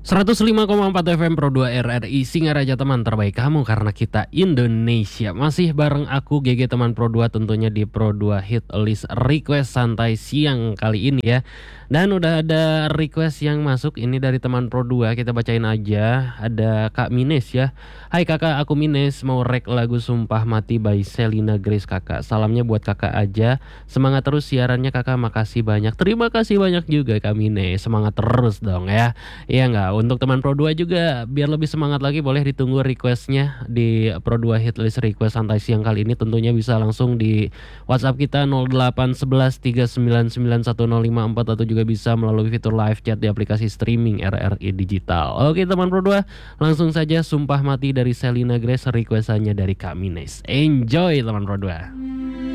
105,4 FM Pro 2 RRI Singaraja, teman terbaik kamu karena kita Indonesia. Masih bareng aku GG teman Pro 2 tentunya di Pro 2 Hit List Request Santai Siang kali ini ya. Dan udah ada request yang masuk ini dari teman Pro 2, kita bacain aja. Ada Kak Mines ya. Hai kakak, aku Mines, mau rek lagu Sumpah Mati by Selina Grace kakak. Salamnya buat kakak aja. Semangat terus siarannya kakak, makasih banyak. Terima kasih banyak juga Kak Mines. Semangat terus dong ya. Iya nggak? Untuk teman Pro 2 juga biar lebih semangat lagi, boleh ditunggu requestnya di Pro 2 Hitlist Request Santai Siang kali ini. Tentunya bisa langsung di WhatsApp kita 0811 3991054 atau juga bisa melalui fitur live chat di aplikasi streaming RRI Digital. Oke teman Pro 2, langsung saja Sumpah Mati dari Selina Grace, requestannya dari Kak Mines. Enjoy teman Pro 2.